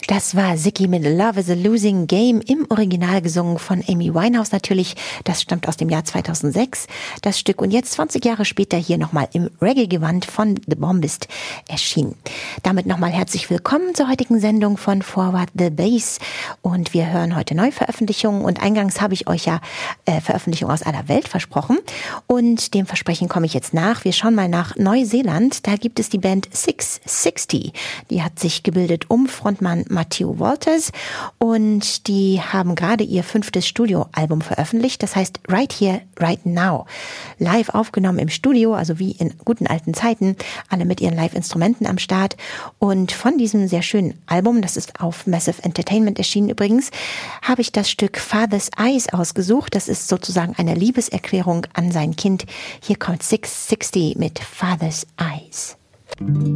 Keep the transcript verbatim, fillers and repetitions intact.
Das war Ziggy mit Love is a Losing Game, im Original gesungen von Amy Winehouse natürlich. Das stammt aus dem Jahr zweitausendsechs, das Stück. Und jetzt zwanzig Jahre später hier nochmal im Reggae-Gewand von The Bombist erschienen. Damit nochmal herzlich willkommen zur heutigen Sendung von Forward the Bass. Und wir hören heute Neuveröffentlichungen. Und eingangs habe ich euch ja äh, Veröffentlichungen aus aller Welt versprochen. Und dem Versprechen komme ich jetzt nach. Wir schauen mal nach Neuseeland. Da gibt es die Band six sixty. Die hat sich gebildet um Frontmann Matthew Walters und die haben gerade ihr fünftes Studioalbum veröffentlicht, das heißt Right Here, Right Now. Live aufgenommen im Studio, also wie in guten alten Zeiten, alle mit ihren Live-Instrumenten am Start. Und von diesem sehr schönen Album, das ist auf Massive Entertainment erschienen übrigens, habe ich das Stück Father's Eyes ausgesucht. Das ist sozusagen eine Liebeserklärung an sein Kind. Hier kommt six sixty mit Father's Eyes.